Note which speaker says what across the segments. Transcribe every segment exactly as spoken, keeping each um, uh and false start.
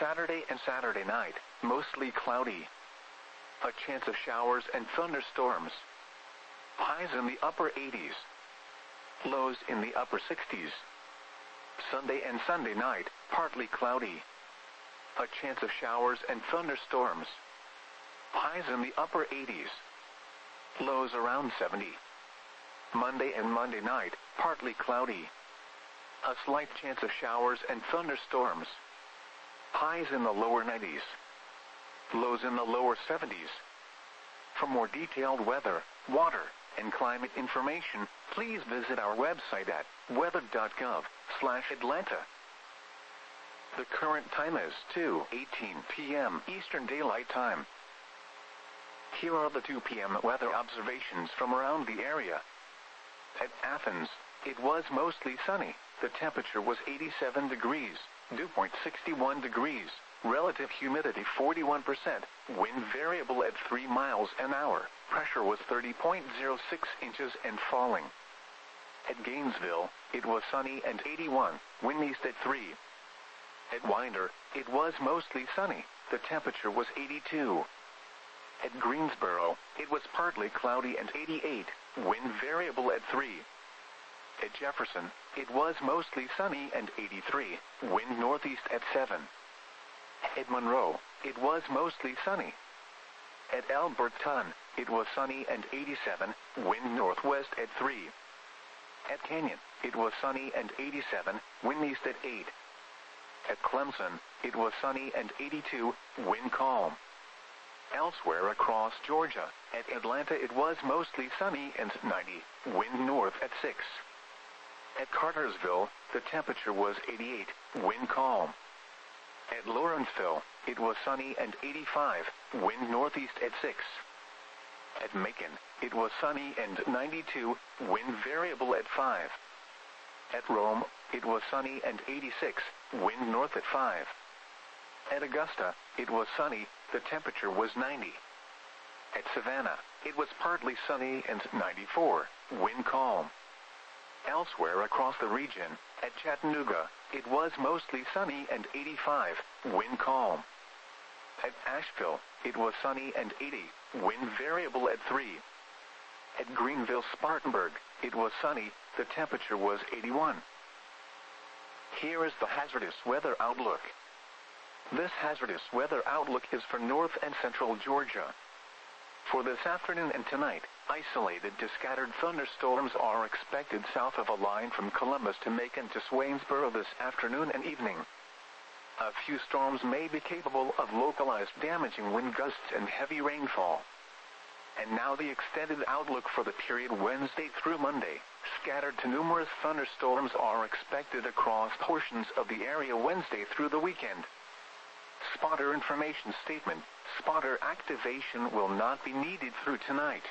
Speaker 1: Saturday and Saturday night, mostly cloudy. A chance of showers and thunderstorms. Highs in the upper eighties. Lows in the upper sixties. Sunday and Sunday night, partly cloudy. A chance of showers and thunderstorms. Highs in the upper eighties. Lows around seventy. Monday and Monday night, partly cloudy. A slight chance of showers and thunderstorms. Highs in the lower nineties. Lows in the lower seventies. For more detailed weather, water, and climate information, please visit our website at weather dot gov slash Atlanta. The current time is two eighteen p m Eastern Daylight Time. Here are the two p m weather observations from around the area. At Athens, it was mostly sunny. The temperature was eighty-seven degrees, dew point sixty-one degrees, relative humidity forty-one percent, wind variable at three miles an hour, pressure was thirty point zero six inches and falling. At Gainesville, it was sunny and eighty-one, wind east at three. At Winder, it was mostly sunny. The temperature was eighty-two. At Greensboro, it was partly cloudy and eighty-eight, wind variable at three. At Jefferson, it was mostly sunny and eighty-three, wind northeast at seven. At Monroe, it was mostly sunny. At Alberton, it was sunny and eighty-seven, wind northwest at three. At Canyon, it was sunny and eighty-seven, wind east at eight. At Clemson, it was sunny and eighty-two, wind calm. Elsewhere across Georgia, at Atlanta it was mostly sunny and ninety, wind north at six. At Cartersville, the temperature was eighty-eight, wind calm. At Lawrenceville, it was sunny and eighty-five, wind northeast at six. At Macon, it was sunny and ninety-two, wind variable at five. At Rome, it was sunny and eighty-six, wind north at five. At Augusta, it was sunny, the temperature was ninety. At Savannah, it was partly sunny and ninety-four, wind calm. Elsewhere across the region, at Chattanooga, it was mostly sunny and eighty-five, wind calm. At Asheville, it was sunny and eighty, wind variable at three. At Greenville-Spartanburg, it was sunny, the temperature was eighty-one. Here is the hazardous weather outlook. This hazardous weather outlook is for north and central Georgia. For this afternoon and tonight, isolated to scattered thunderstorms are expected south of a line from Columbus to Macon to Swainsboro this afternoon and evening. A few storms may be capable of localized damaging wind gusts and heavy rainfall. And now the extended outlook for the period Wednesday through Monday. Scattered to numerous thunderstorms are expected across portions of the area Wednesday through the weekend. Spotter information statement. Spotter activation will not be needed through tonight.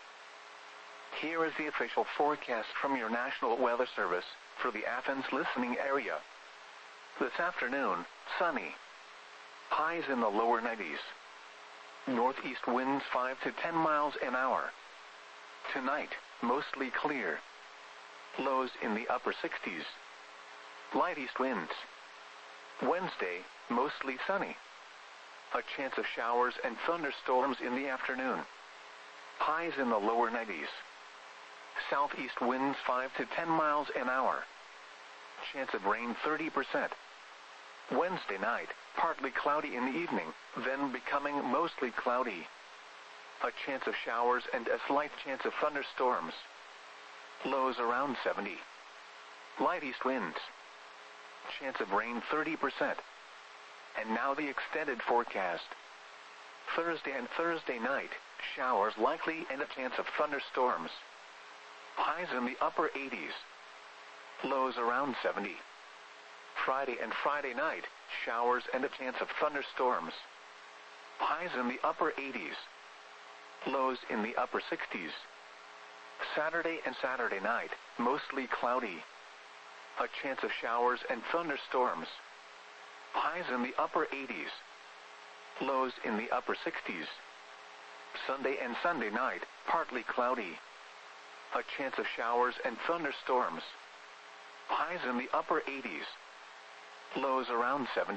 Speaker 1: Here is the official forecast from your National Weather Service for the Athens listening area. This afternoon, sunny. Highs in the lower nineties. Northeast winds five to ten miles an hour. Tonight, mostly clear. Lows in the upper sixties. Light east winds. Wednesday, mostly sunny. A chance of showers and thunderstorms in the afternoon. Highs in the lower nineties. Southeast winds five to ten miles an hour. Chance of rain thirty percent. Wednesday night, partly cloudy in the evening, then becoming mostly cloudy. A chance of showers and a slight chance of thunderstorms. Lows around seventy. Light east winds. Chance of rain thirty percent. And now the extended forecast. Thursday and Thursday night, showers likely and a chance of thunderstorms. Highs in the upper eighties. Lows around seventy. Friday and Friday night, showers and a chance of thunderstorms. Highs in the upper eighties. Lows in the upper sixties. Saturday and Saturday night, mostly cloudy. A chance of showers and thunderstorms. Highs in the upper eighties. Lows in the upper sixties. Sunday and Sunday night, partly cloudy. A chance of showers and thunderstorms. Highs in the upper eighties. Lows around seventy.